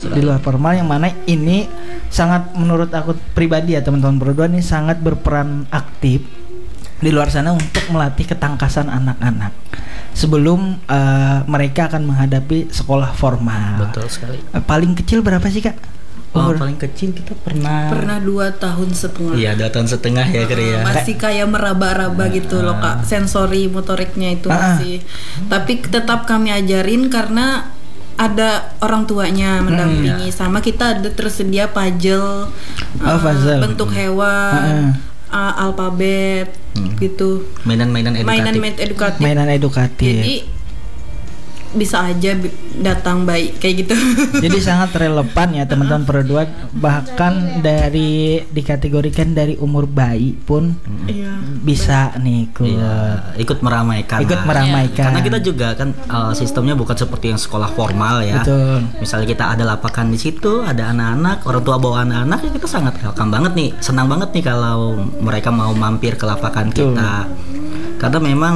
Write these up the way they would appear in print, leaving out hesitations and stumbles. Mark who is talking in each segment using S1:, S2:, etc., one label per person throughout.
S1: Di luar formal yang mana ini sangat menurut aku pribadi ya teman-teman berdua nih sangat berperan aktif di luar sana untuk melatih ketangkasan anak-anak sebelum mereka akan menghadapi sekolah formal.
S2: Betul sekali.
S1: Paling kecil berapa sih Kak?
S2: Paling kecil kita pernah
S3: 2 tahun setengah.
S2: Iya 2 tahun setengah ya Kak ya.
S3: Masih kayak meraba-raba gitu loh Kak. Sensori motoriknya itu masih. Tapi tetap kami ajarin karena ada orang tuanya mendampingi. Sama kita ada tersedia puzzle,
S1: puzzle.
S3: bentuk hewan, alfabet gitu.
S2: Mainan-mainan edukatif.
S1: Mainan edukatif.
S3: Jadi bisa aja datang baik kayak gitu.
S1: Jadi sangat relevan ya teman-teman berdua, bahkan dari dikategorikan dari umur bayi pun bisa nih
S2: ikut meramaikan. Karena kita juga kan sistemnya bukan seperti yang sekolah formal ya.
S1: Betul.
S2: Misalnya kita ada lapangan di situ, ada anak-anak, orang tua bawa anak-anak, ya kita sangat welcome banget nih, senang banget nih kalau mereka mau mampir ke lapangan kita. Karena memang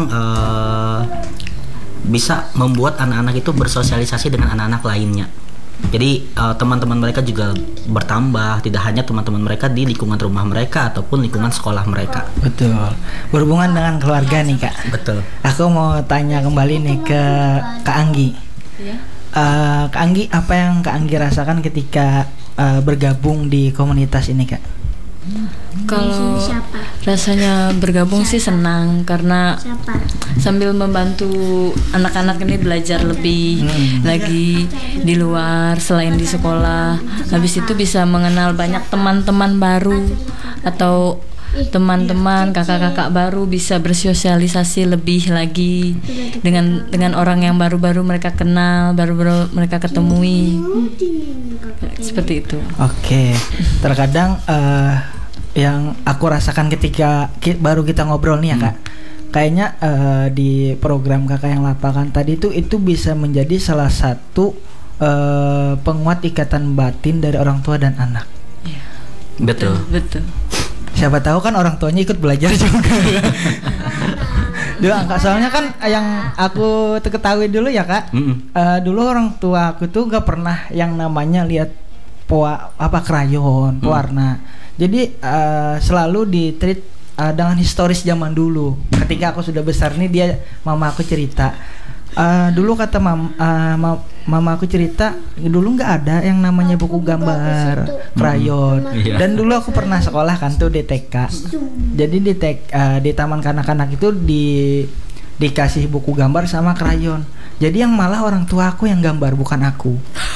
S2: bisa membuat anak-anak itu bersosialisasi dengan anak-anak lainnya. Jadi teman-teman mereka juga bertambah, tidak hanya teman-teman mereka di lingkungan rumah mereka ataupun lingkungan sekolah mereka.
S1: Betul. Berhubungan dengan keluarga nih Kak.
S2: Betul.
S1: Aku mau tanya kembali nih ke Kak Anggi. Kak Anggi, apa yang Kak Anggi rasakan ketika bergabung di komunitas ini Kak?
S4: Kalau rasanya bergabung sih senang karena sambil membantu anak-anak ini belajar lebih lagi di luar selain di sekolah. Habis itu bisa mengenal banyak teman-teman baru atau teman-teman kakak-kakak baru, bisa bersosialisasi lebih lagi dengan orang yang baru-baru mereka kenal, baru-baru mereka ketemui. Seperti itu.
S1: Oke. Terkadang yang aku rasakan ketika baru kita ngobrol nih ya Kak, kayaknya di program Kakak yang lapangan tadi itu bisa menjadi salah satu penguat ikatan batin dari orang tua dan anak.
S2: Betul.
S1: Siapa tahu kan orang tuanya ikut belajar juga. Dulu soalnya kan yang aku ketahui dulu ya Kak, dulu orang tua aku tuh gak pernah yang namanya lihat krayon, pewarna. Jadi selalu di-treat dengan historis zaman dulu. Ketika aku sudah besar nih, mama aku cerita. Dulu kata mama aku cerita, dulu nggak ada yang namanya buku gambar, krayon. Dan dulu aku pernah sekolah kan tuh di TK. Jadi di taman kanak-kanak itu dikasih buku gambar sama krayon. Jadi yang malah orang tua aku yang gambar, bukan aku.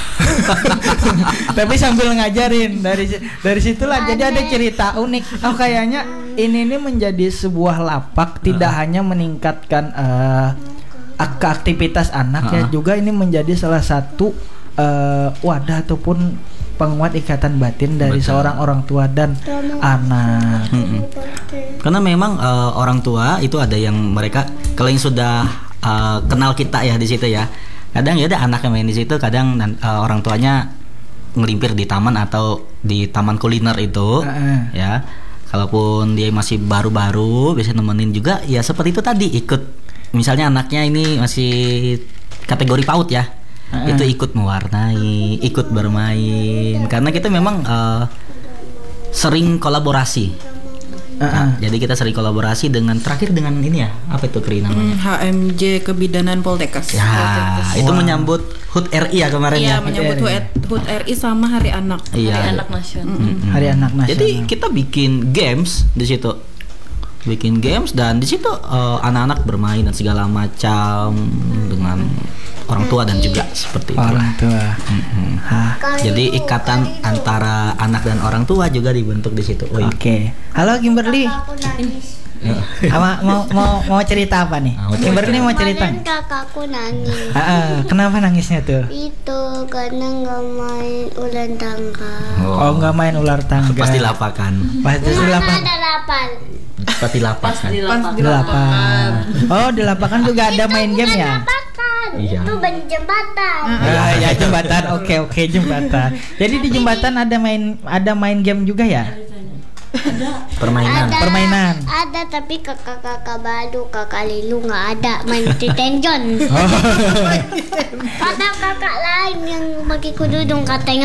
S1: Tapi sambil ngajarin dari situlah jadi ada cerita unik. Kayaknya ini menjadi sebuah lapak, tidak hanya meningkatkan aktivitas anak ya, juga ini menjadi salah satu wadah ataupun penguat ikatan batin dari seorang orang tua dan anak.
S2: Karena memang orang tua itu ada yang mereka kalau yang sudah kenal kita ya di situ ya. Kadang ya ada anak yang main di situ, kadang orang tuanya ngelimpir di taman atau di taman kuliner itu ya. Kalaupun dia masih baru-baru bisa nemenin juga ya, seperti itu tadi, ikut. Misalnya anaknya ini masih kategori PAUD ya, itu ikut mewarnai, ikut bermain. Karena kita memang sering kolaborasi. Jadi kita sering kolaborasi dengan ini ya, apa itu Kri namanya?
S3: HMJ Kebidanan Poltekkes.
S2: Ya, itu menyambut HUT RI ya kemarin ya.
S3: Iya, menyambut HUT RI sama Hari Anak.
S2: Iya.
S4: Hari Anak Nasional.
S1: Hari Anak Nasional.
S2: Jadi kita bikin games di situ. Bikin games dan di situ anak-anak bermain dan segala macam dengan orang tua dan juga seperti itu.
S1: Orang tua.
S2: Jadi ikatan antara anak dan orang tua juga dibentuk di situ.
S1: Oke. Halo Kimberly. Mau cerita apa nih? Kimberly mau cerita?
S5: Kemarin kakakku nangis.
S1: Kenapa nangisnya tuh?
S5: Itu karena nggak main ular tangga.
S1: Oh, nggak main ular tangga.
S2: Pasti lapakan.
S1: Pasti lapakan.
S5: Ada lapan.
S2: Pasti lapakan.
S1: Di lapangan. Oh, di lapangan juga ada main game ya?
S5: Iya. Itu jembatan.
S1: Ya jembatan. Oke, jembatan. Jadi di jembatan ada main game juga ya? Permainan.
S5: Ada tapi kakak baru, kakak Lilu nggak ada main Titenjon. Ada kakak lain yang pakai kerudung katanya